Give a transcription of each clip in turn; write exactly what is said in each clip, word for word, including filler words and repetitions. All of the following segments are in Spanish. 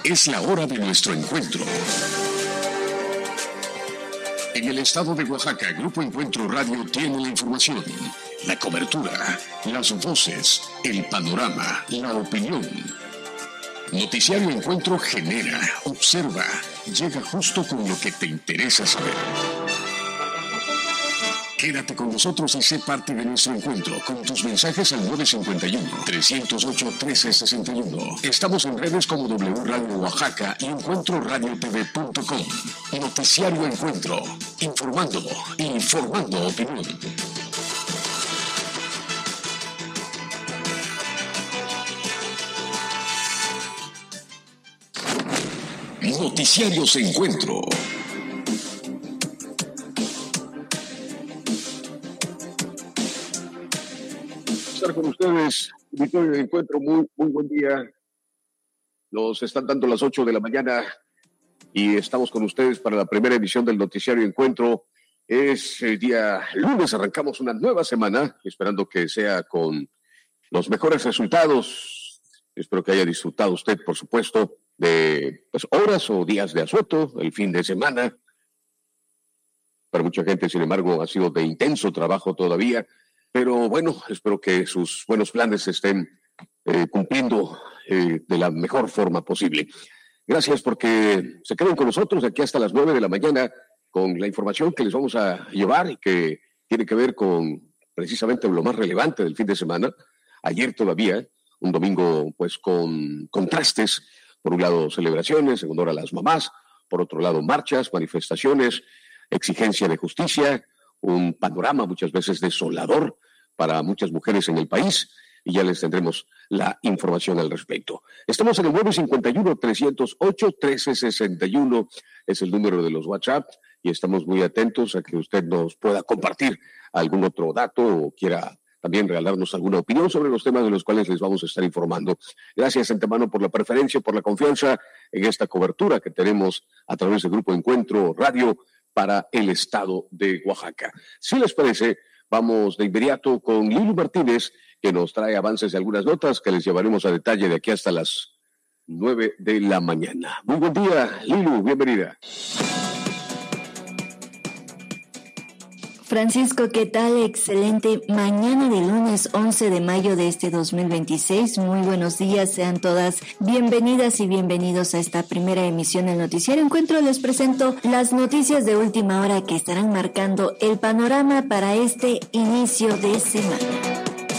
Es la hora de nuestro encuentro. En el estado de Oaxaca, Grupo Encuentro Radio tiene la información, la cobertura, las voces, el panorama, la opinión. Noticiario Encuentro genera, observa, llega justo con lo que te interesa saber. Quédate con nosotros y sé parte de nuestro encuentro con tus mensajes al nueve cinco uno, tres cero ocho, uno tres seis uno. Estamos en redes como W Radio Oaxaca y encuentro radio t v punto com. Noticiario Encuentro, informando y formando opinión. Noticiarios Encuentro. Estar con ustedes, Victoria de Encuentro, muy, muy buen día. Nos están dando las ocho de la mañana y estamos con ustedes para la primera edición del Noticiario Encuentro. Es el día lunes, arrancamos una nueva semana, esperando que sea con los mejores resultados. Espero que haya disfrutado usted, por supuesto, de pues, horas o días de asueto, el fin de semana. Para mucha gente, sin embargo, ha sido de intenso trabajo todavía. Pero bueno, espero que sus buenos planes se estén eh, cumpliendo eh, de la mejor forma posible. Gracias porque se quedan con nosotros aquí hasta las nueve de la mañana con la información que les vamos a llevar y que tiene que ver con precisamente lo más relevante del fin de semana. Ayer todavía, un domingo pues con contrastes. Por un lado celebraciones, en honor a las mamás. Por otro lado marchas, manifestaciones, exigencia de justicia. Un panorama muchas veces desolador para muchas mujeres en el país y ya les tendremos la información al respecto. Estamos en el nueve cinco uno, tres cero ocho, uno tres seis uno, es el número de los WhatsApp y estamos muy atentos a que usted nos pueda compartir algún otro dato o quiera también regalarnos alguna opinión sobre los temas de los cuales les vamos a estar informando. Gracias de antemano por la preferencia, por la confianza en esta cobertura que tenemos a través del Grupo Encuentro Radio para el estado de Oaxaca. Si les parece, vamos de inmediato con Lilu Martínez, que nos trae avances de algunas notas que les llevaremos a detalle de aquí hasta las nueve de la mañana. Muy buen día, Lilu, bienvenida. Francisco, ¿qué tal? Excelente mañana de lunes once de mayo de este dos mil veintiséis. Muy buenos días, sean todas bienvenidas y bienvenidos a esta primera emisión del Noticiario Encuentro. Les presento las noticias de última hora que estarán marcando el panorama para este inicio de semana.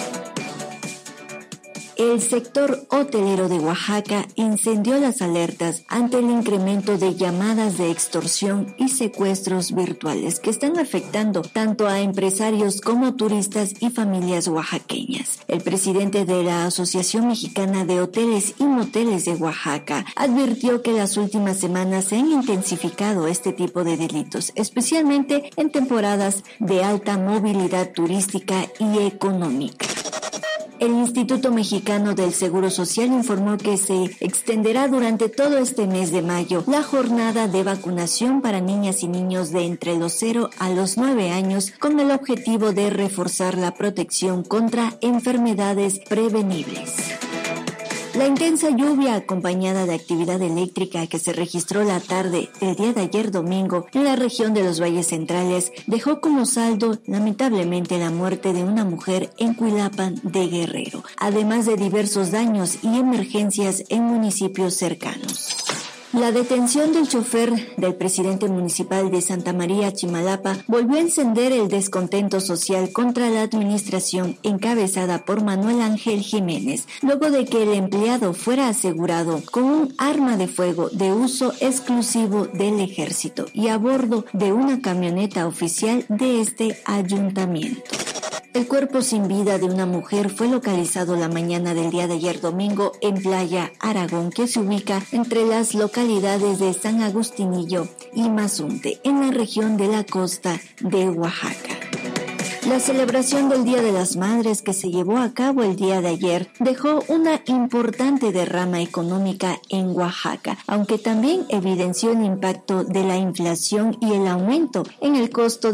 El sector hotelero de Oaxaca encendió las alertas ante el incremento de llamadas de extorsión y secuestros virtuales que están afectando tanto a empresarios como turistas y familias oaxaqueñas. El presidente de la Asociación Mexicana de Hoteles y Moteles de Oaxaca advirtió que las últimas semanas se han intensificado este tipo de delitos, especialmente en temporadas de alta movilidad turística y económica. El Instituto Mexicano del Seguro Social informó que se extenderá durante todo este mes de mayo la jornada de vacunación para niñas y niños de entre los cero a los nueve años con el objetivo de reforzar la protección contra enfermedades prevenibles. La intensa lluvia acompañada de actividad eléctrica que se registró la tarde del día de ayer domingo en la región de los Valles Centrales dejó como saldo lamentablemente la muerte de una mujer en Cuilapan de Guerrero, además de diversos daños y emergencias en municipios cercanos. La detención del chofer del presidente municipal de Santa María Chimalapa volvió a encender el descontento social contra la administración encabezada por Manuel Ángel Jiménez, luego de que el empleado fuera asegurado con un arma de fuego de uso exclusivo del ejército y a bordo de una camioneta oficial de este ayuntamiento. El cuerpo sin vida de una mujer fue localizado la mañana del día de ayer domingo en Playa Aragón, que se ubica entre las localidades de San Agustinillo y Mazunte, en la región de la costa de Oaxaca. La celebración del Día de las Madres que se llevó a cabo el día de ayer dejó una importante derrama económica en Oaxaca, aunque también evidenció el impacto de la inflación y el aumento en el costo